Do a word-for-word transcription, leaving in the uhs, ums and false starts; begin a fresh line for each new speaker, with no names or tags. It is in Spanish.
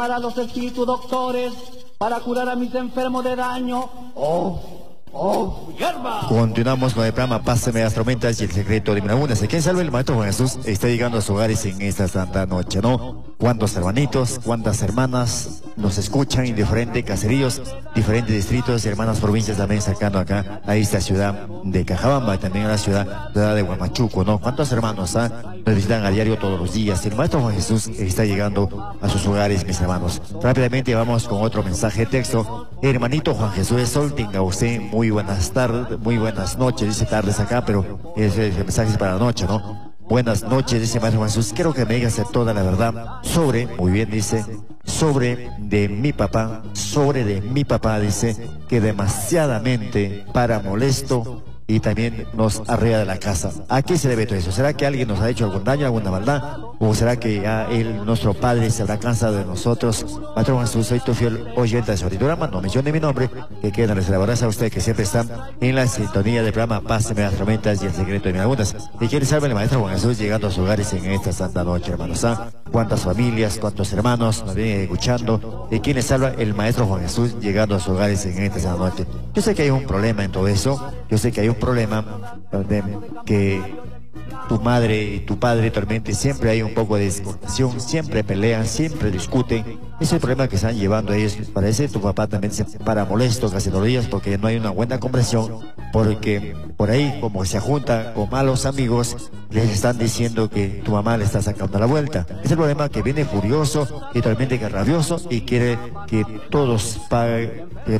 a los espíritus doctores para curar a mis enfermos de daño. Oh, oh, hierba.
Continuamos con el programa Pásame las tormentas y el secreto de mi laguna. ¿Quién salve el Maestro Juan Jesús? Está llegando a sus hogares en esta santa noche, ¿no? Cuántos hermanitos, cuántas hermanas nos escuchan en diferentes caseríos, diferentes distritos y hermanas provincias también sacando acá a esta ciudad de Cajabamba y también a la ciudad, ciudad de Huamachuco, ¿no? ¿Cuántos hermanos ah, nos visitan a diario todos los días? El Maestro Juan Jesús está llegando a sus hogares, mis hermanos. Rápidamente vamos con otro mensaje de texto. Hermanito Juan Jesús de Sol, tenga usted muy buenas tardes, muy buenas noches, dice tardes acá, pero el mensaje es para la noche, ¿no? Buenas noches, dice Maestro Juan Jesús. Quiero que me digas toda la verdad sobre, muy bien, dice, sobre de mi papá, sobre de mi papá, dice, que demasiadamente para molesto y también nos arrea de la casa. ¿A qué se debe todo eso? ¿Será que alguien nos ha hecho algún daño, alguna maldad? ¿O será que ya él, nuestro Padre, se habrá cansado de nosotros? Maestro Jesús, soy tu fiel oyente de su programa, no mencione mi nombre, que quedan les elaboras a usted que siempre están en la sintonía del programa Pásame las tormentas y el secreto de mis lagunas. Y quiere salve el Maestro Juan Jesús llegando a sus hogares en esta santa noche, hermanos. ¿Ah? ¿Cuántas familias, cuántos hermanos nos vienen escuchando? ¿Y quién les salva el Maestro Juan Jesús llegando a sus hogares en esta santa noche? Yo sé que hay un problema en todo eso, yo sé que hay un problema de que tu madre y tu padre actualmente siempre hay un poco de discusión, siempre pelean, siempre discuten. Ese es el problema que están llevando ellos. Parece tu papá también se para molesto casi todos los días porque no hay una buena comprensión, porque por ahí como se junta con malos amigos, les están diciendo que tu mamá le está sacando la vuelta. Es el problema que viene furioso y totalmente rabioso y quiere que todos paguen,